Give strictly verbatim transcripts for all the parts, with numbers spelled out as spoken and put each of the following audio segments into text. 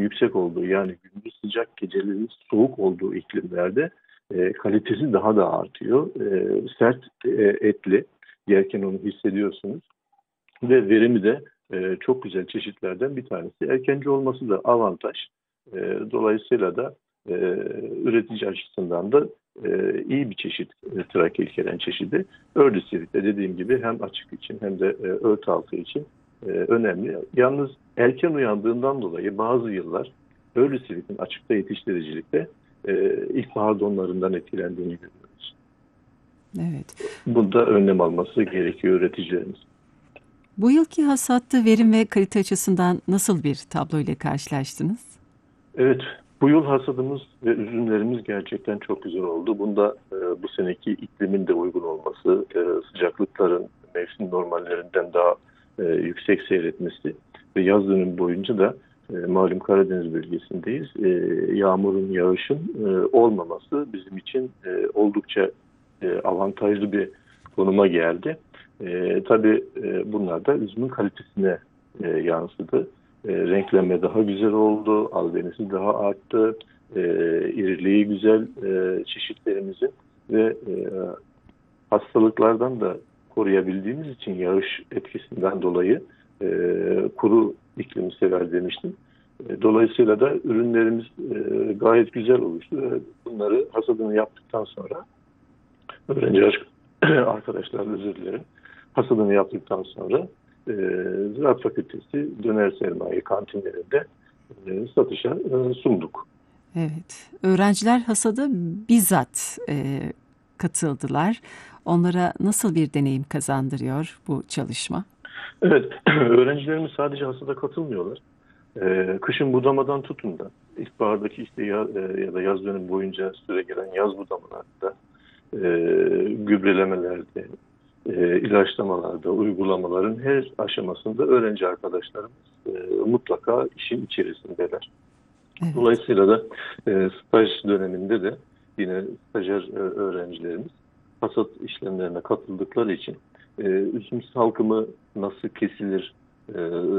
yüksek olduğu, yani gündüz sıcak geceleri soğuk olduğu iklimlerde e, kalitesi daha da artıyor. E, sert e, etli yerken onu hissediyorsunuz ve verimi de e, çok güzel çeşitlerden bir tanesi. Erkenci olması da avantaj. E, dolayısıyla da e, üretici açısından da e, iyi bir çeşit e, Trakya ilkeren çeşidi. Early Sweet'te dediğim gibi hem açık için hem de e, ört altı için e, önemli. Yalnız erken uyandığından dolayı bazı yıllar Early Sweet'in açıkta yetiştiricilikte e, ilkbahar donlarından etkilendiğini görüyoruz. Evet. Bunda önlem alması gerekiyor üreticilerimiz. Bu yılki hasatta verim ve kalite açısından nasıl bir tablo ile karşılaştınız? Evet, bu yıl hasadımız ve üzümlerimiz gerçekten çok güzel oldu. Bunda e, bu seneki iklimin de uygun olması, e, sıcaklıkların mevsim normallerinden daha e, yüksek seyretmesi ve yaz dönemi boyunca da e, malum Karadeniz bölgesindeyiz. E, yağmurun, yağışın e, olmaması bizim için e, oldukça e, avantajlı bir konuma geldi. E, tabii e, bunlar da üzümün kalitesine e, yansıdı. E, renklenme daha güzel oldu, albenisi daha arttı, e, iriliği güzel e, çeşitlerimizin ve e, hastalıklardan da koruyabildiğimiz için yağış etkisinden dolayı e, kuru iklimi sever demiştim. E, dolayısıyla da ürünlerimiz e, gayet güzel oluştu. E, bunları hasadını yaptıktan sonra öğrenci arkadaşlar özür dilerim. Hasadını yaptıktan sonra e, Ziraat Fakültesi döner sermaye kantinlerinde e, satışa e, sunduk. Evet. Öğrenciler hasada bizzat e, katıldılar. Onlara nasıl bir deneyim kazandırıyor bu çalışma? Evet, öğrencilerimiz sadece hasada katılmıyorlar. E, kışın budamadan tutun da ilkbahardaki işte ya, e, ya da yaz dönemi boyunca süre gelen yaz budamalarda, e, gübrelemelerde, e, ilaçlamalarda, uygulamaların her aşamasında öğrenci arkadaşlarımız e, mutlaka işin içerisindeler. Evet. Dolayısıyla da e, staj döneminde de yine stajyer e, öğrencilerimiz hasat işlemlerine katıldıkları için e, üzüm salkımı nasıl kesilir, e,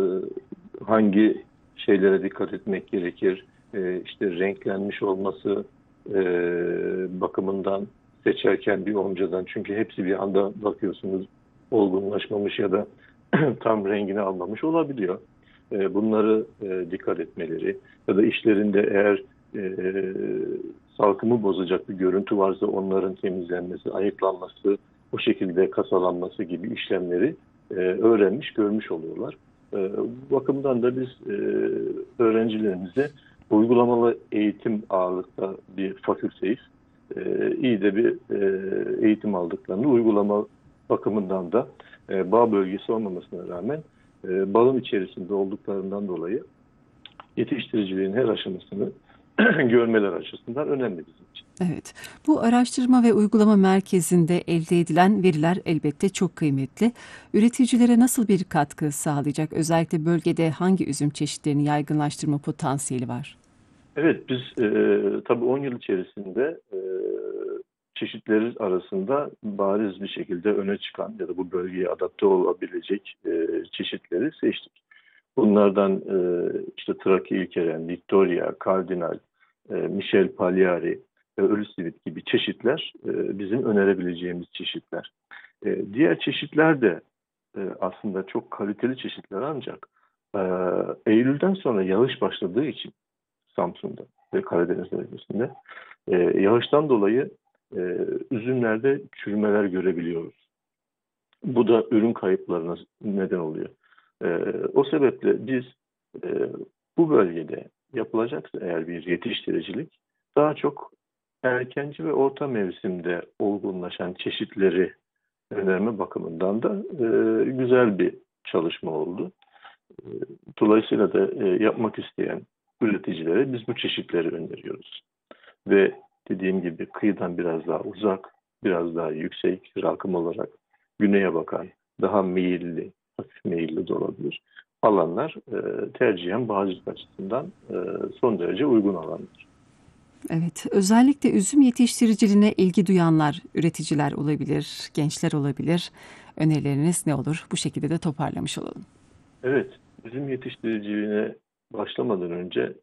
hangi şeylere dikkat etmek gerekir, e, işte renklenmiş olması e, bakımından seçerken bir omcadan, çünkü hepsi bir anda bakıyorsunuz olgunlaşmamış ya da tam rengini almamış olabiliyor. E, bunları e, dikkat etmeleri ya da işlerinde eğer e, salkımı bozacak bir görüntü varsa onların temizlenmesi, ayıklanması, o şekilde kasalanması gibi işlemleri e, öğrenmiş, görmüş oluyorlar. E, bu bakımdan da biz e, öğrencilerimize uygulamalı eğitim ağırlıkta bir fakülteyiz. E, iyi de bir e, eğitim aldıklarını, uygulama bakımından da e, bağ bölgesi olmamasına rağmen e, balın içerisinde olduklarından dolayı yetiştiriciliğin her aşamasını görmeler açısından önemli bizim için. Evet, bu araştırma ve uygulama merkezinde elde edilen veriler elbette çok kıymetli. Üreticilere nasıl bir katkı sağlayacak? Özellikle bölgede hangi üzüm çeşitlerini yaygınlaştırma potansiyeli var? Evet, biz e, tabii on yıl içerisinde e, çeşitleri arasında bariz bir şekilde öne çıkan ya da bu bölgeye adapte olabilecek e, çeşitleri seçtik. Bunlardan e, işte Trakya İlkeren, Victoria, Kardinal, e, Michel Pagliari ve Ölü Simit gibi çeşitler e, bizim önerebileceğimiz çeşitler. E, diğer çeşitler de e, aslında çok kaliteli çeşitler, ancak e, Eylül'den sonra yağış başladığı için Samsun'da ve Karadeniz bölgesinde e, yağıştan dolayı e, üzümlerde çürümeler görebiliyoruz. Bu da ürün kayıplarına neden oluyor. E, o sebeple biz e, bu bölgede yapılacaksa eğer bir yetiştiricilik, daha çok erkenci ve orta mevsimde olgunlaşan çeşitleri önerme bakımından da e, güzel bir çalışma oldu. E, Dolayısıyla da e, yapmak isteyen üreticilere biz bu çeşitleri öneriyoruz. Ve dediğim gibi kıyıdan biraz daha uzak, biraz daha yüksek rakım olarak güneye bakan, daha meyilli, hafif meyilli de olabilir alanlar e, tercihen bağcılık açısından e, son derece uygun alanlar. Evet, özellikle üzüm yetiştiriciliğine ilgi duyanlar, üreticiler olabilir, gençler olabilir. Önerileriniz ne olur? Bu şekilde de toparlamış olalım. Evet, üzüm yetiştiriciliğine başlamadan önce